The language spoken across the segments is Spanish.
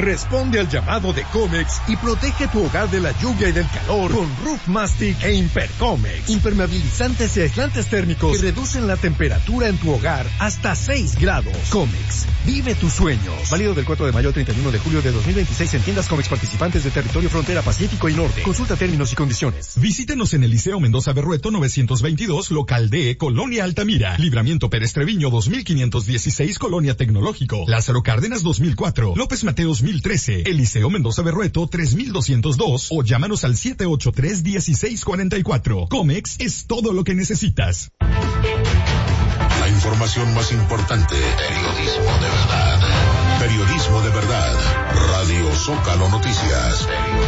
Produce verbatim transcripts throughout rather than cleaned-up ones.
Responde al llamado de Comex y protege tu hogar de la lluvia y del calor con Roof Mastic e Impercomex. Impermeabilizantes y aislantes térmicos que reducen la temperatura en tu hogar hasta seis grados. Comex, vive tus sueños. Válido del cuatro de mayo al treinta y uno de julio de dos mil veintiséis en tiendas Comex participantes de territorio frontera Pacífico y Norte. Consulta términos y condiciones. Visítenos en el Liceo Mendoza Berrueto novecientos veintidós, local D, Colonia Altamira. Libramiento Pérez Treviño dos mil quinientos dieciséis, Colonia Tecnológico. Lázaro Cárdenas dos mil cuatro. López Mateos mil trece. El Liceo Mendoza Berrueto tres mil doscientos dos o llámanos al siete ocho tres, uno seis cuatro cuatro. Comex es todo lo que necesitas. La información más importante. Periodismo de verdad. Periodismo de verdad. Radio Zócalo Noticias.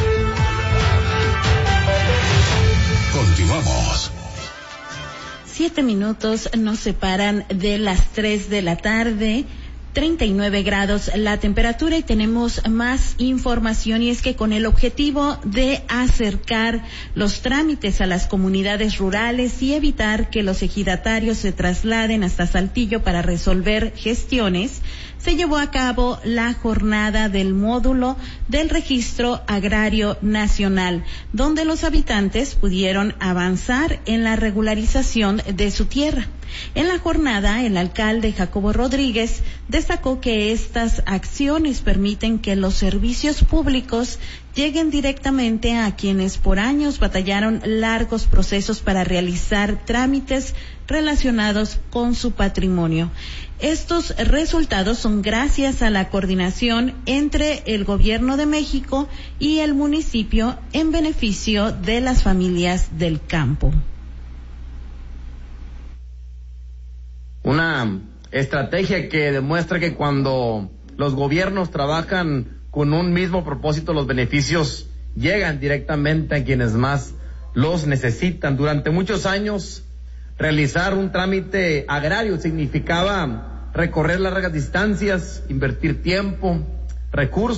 Continuamos. Siete minutos nos separan de las tres de la tarde. treinta y nueve grados la temperatura, y tenemos más información, y es que con el objetivo de acercar los trámites a las comunidades rurales y evitar que los ejidatarios se trasladen hasta Saltillo para resolver gestiones, se llevó a cabo la jornada del módulo del Registro Agrario Nacional, donde los habitantes pudieron avanzar en la regularización de su tierra. En la jornada, el alcalde Jacobo Rodríguez destacó que estas acciones permiten que los servicios públicos lleguen directamente a quienes por años batallaron largos procesos para realizar trámites relacionados con su patrimonio. Estos resultados son gracias a la coordinación entre el Gobierno de México y el municipio en beneficio de las familias del campo. Una estrategia que demuestra que cuando los gobiernos trabajan con un mismo propósito, los beneficios llegan directamente a quienes más los necesitan. Durante muchos años, realizar un trámite agrario significaba recorrer largas distancias, invertir tiempo, recursos.